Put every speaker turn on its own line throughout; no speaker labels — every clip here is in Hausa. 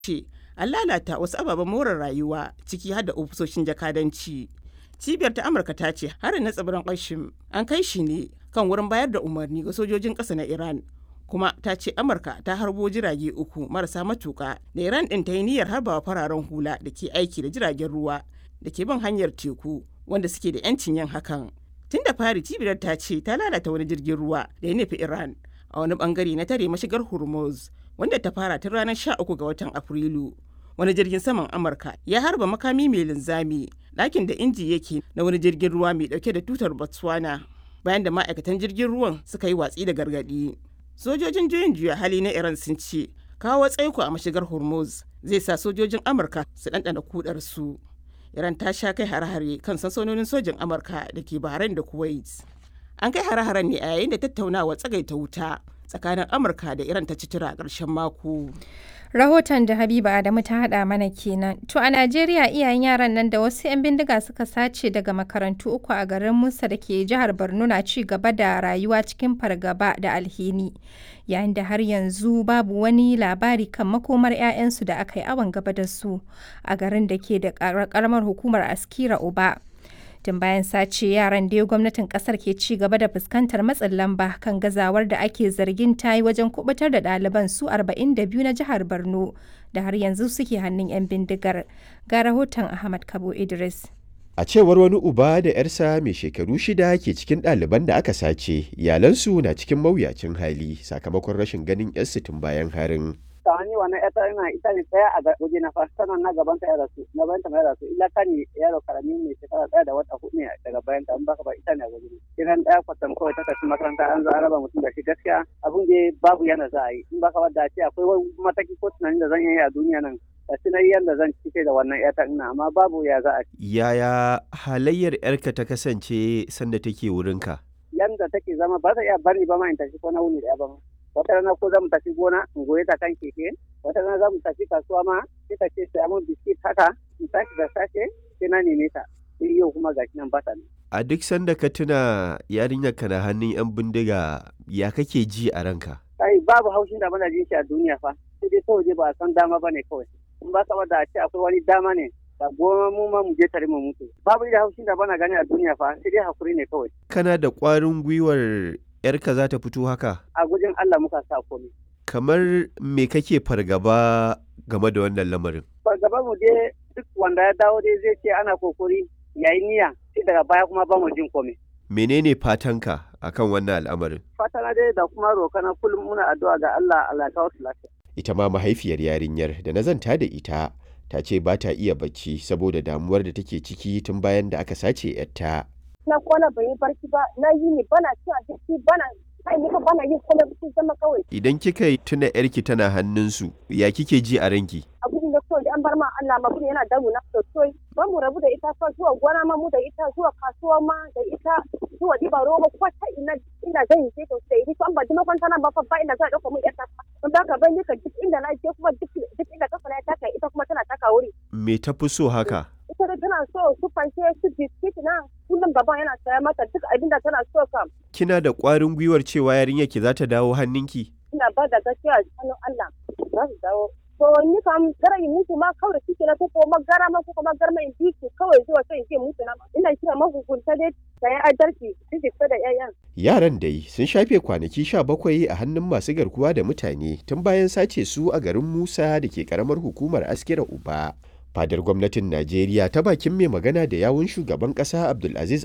ce an lalata wasu ababen more rayuwa ciki har da ofisoshin jakadanci. Cibiyar ta Amurka ta ce harin na tsibirin Qassim an kai shi ne kan wurin bayar da umarni ga sojojin ƙasa na Iran, kuma ta ce Amurka ta harbo jirage 3 marasa matuƙa da Iran ɗin ta yi niyyar harbawa fararen hula da ke aiki da jiragen ruwa da ke bin hanyar teku wanda suke da 'yancin yin hakan. Tun da fari cibiyar ta ce ta lalata wani jirgin ruwa da ya nufi Iran a wani bangare na tare mashigar Hormuz wanda ta fara tun ranar 13 ga watan Afrilu. Wani jirgin saman Amurka ya harba makami mai linzami ɗakin da inji yake na wani jirgin ruwa mai ɗauke da tutar Botswana bayan da ma'aikatan jirgin ruwan suka yi watsi da gargaɗi. Sojojin juyin juya hali na Iran sun ce kawo tsaiko a mashigar Hormuz zai sa sojojin Amurka su ɗanɗana kudarsu. Iran ta sha kai hare-hare kan sansanonin sojin Amurka da ke Bahrain da Kuwait. An kai hare-haren ne a yayin da tattaunawa tsagaita wuta tsakanin Amurka da Iran ta ci tura a ƙarshen mako.
Rahoton da Habiba Adamu ta haɗa mana kenan. To a Najeriya iyayen yaran nan da wasu 'yan bindiga suka sace daga makarantu 3 a garin Musa da ke jihar Borno na ci gaba da rayuwa cikin fargaba da alhini. Yayin da har yanzu babu wani labari kan makomar 'ya'yansu da aka yi awon gaba da su a garin da ke da ƙaramar hukumar Askira Uba. Tun bayan sace yaran da gwamnatin kasar ke ci gaba da fuskantar matsin lamba kan gazawar da ake zargin ta yi wajen kubutar da ɗaliban su 42 na jihar Borno da har yanzu suke hannun 'yan bindigar. Ga rahoton Ahmad Kabo Idris.
A cewar wani uba da 'yarsa mai shekaru 6 ke cikin ɗaliban da aka sace, iyalansu na cikin mawuyacin hali sakamakon rashin ganin 'yarsu tun bayan harin.
Tawani wannan ita ne tsaya a waje na fa sannan na gaban ta ya rasu na bayan ta mai rasu illa kan yaro karami ne shekara 1 da wata 4 ne daga bayan ta in baka ba ita ne a waje kiran daya kwatan kawai ta tafi makaranta an zo an raba mutum da shi gaskiya abun da babu yana za a yi in baka ba da ce akwai wani mataki ko tunanin da zan yi a duniya nan da tunayi yadda zan cike da wannan yata ina amma babu ya za a
Yaya halayyar yarka ta kasance sanda take wurinka?
Yanda take zama ba ta iya bari ba ma in tafi ko na wuni da ba ma. Wata rana ko za mu tafi gona in goye ta kan keke, wata rana za mu tafi kasuwa ma sai ta ce sai mun biskit haka in tashi da safe sai na neme ta sai yau kuma gashi nan bata ne.
A duk sanda ka tuna yarinyar ka na hannun 'yan bindiga ya kake ji a ranka?
Kai babu haushin da bana jin shi a duniya fa sai dai kawai ba a san dama ba ne kawai in ba ka da a ce akwai wani dama ne da goma mu ma mu je tare mu mutu babu da haushin da bana gani a duniya fa sai dai hakuri ne kawai.
Kana da ƙwarin gwiwar ‘yarka za ta fito haka?
A gujin Allah muka sa komai.
Kamar me kake fargaba game da wannan lamarin?
Fargaba mu dai duk wanda ya dawo dai zai ce ana kokori yayi niyya sai daga baya kuma ba mu jin komai.
Menene fatanka akan wannan al'amarin?
Fatana dai da kuma rokana kullum muna addu'a ga Allah ya kawo su lafiya.
Ita ma mahaifiyar yarinyar da na zanta da ita ta ce ba ta iya bacci saboda damuwar da take ciki tun bayan da aka sace ‘yarta.
Na kwana bai yi barci ba, na yi ne bana cin abinci bana bana yin komai ba zama kawai.
Idan kika tuna ‘yarki tana hannunsu, ya kike ji a ranki?
Abin da kawai an bar ma Allah ma kuma yana damu na sosai. Ba mu rabu da ita fa zuwa gona ma mu da ita zuwa kasuwa ma da ita zuwa diba roba ko ta ina zan yi sai to sai ni an ba dima kwanta nan ba fa ba ina za a dauka mun yarta. Don haka ban yi ka duk inda na je kuma duk inda kafa na taka ita kuma tana taka wuri.
Me ta fi so haka?
Ita da tana so su fanshe su biskit na kullum gaban yana saya mata duk abin da tana so kam.
Kina da ƙwarin gwiwar cewa yarinyar ki za ta dawo hannunki?
Ina ba da gaskiya a hannun Allah za su dawo. To ni kam gara in mutu ma kawai ciki na ko magara ma ko magara in biki kawai zuwa sai in ce mutu na. Ina kira mahukunta dai da ya adalci su fita da 'ya'yan.
Yaran dai sun shafe kwanaki 17 a hannun masu garkuwa da mutane tun bayan sace su a garin Musa da ke karamar hukumar Askira Uba. Fadar gwamnatin Najeriya ta bakin mai magana da yawun shugaban ƙasa Abdulaziz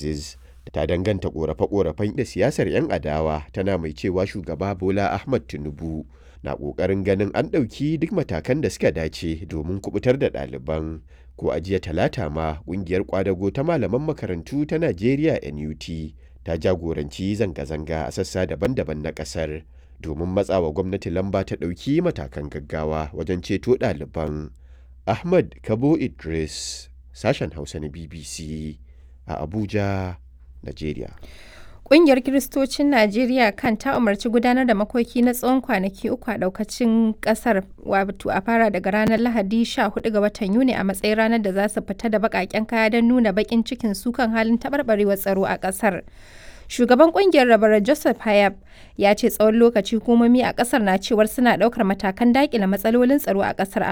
ta danganta ƙorafe-ƙorafen da siyasar 'yan adawa tana mai cewa shugaba Bola Ahmad Tinubu na ƙoƙarin ganin an ɗauki duk matakan da suka dace domin kubutar da ɗaliban. Ko a jiya Talata ma ƙungiyar ƙwadago ta malaman makarantu ta Najeriya NUT ta jagoranci zanga-zanga a sassa daban-daban na ƙasar domin matsawa gwamnati lamba ta ɗauki matakan gaggawa wajen ceto ɗaliban. Ahmad Kabo Idris, sashen Hausa na BBC a Abuja, Najeriya.
Ƙungiyar Kiristocin Najeriya kan ta umarci gudanar da makoki na tsawon kwanaki 3 a ɗaukacin ƙasar wato a fara daga ranar Lahadi 14 ga watan Yuni a matsayin ranar da za su fita da baƙaƙen kaya don nuna baƙin cikin su kan halin taɓarɓarewar tsaro a ƙasar. Shugaban kungiyar Rabaran Joseph Hayab ya ce tsawon lokaci hukumomi a kasar na cewar suna daukar matakan dakile matsalolin tsaro a kasar